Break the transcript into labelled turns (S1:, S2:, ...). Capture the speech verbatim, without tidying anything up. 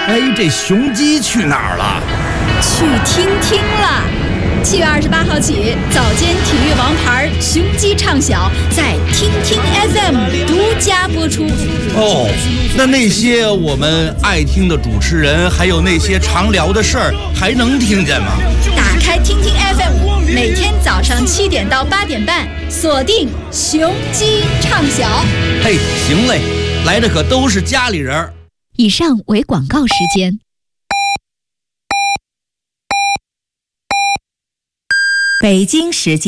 S1: 哎，这雄鸡去哪儿了？
S2: 去听听了。七月二十八号起，早间体育王牌雄鸡唱晓在听听 F M 独家播出。
S1: 哦，那那些我们爱听的主持人，还有那些常聊的事儿，还能听见吗？
S2: 打开听听 F M， 每天早上七点到八点半，锁定雄鸡唱晓。
S1: 嘿，行嘞，来的可都是家里人。
S2: 以上为广告时间。
S3: 北京时间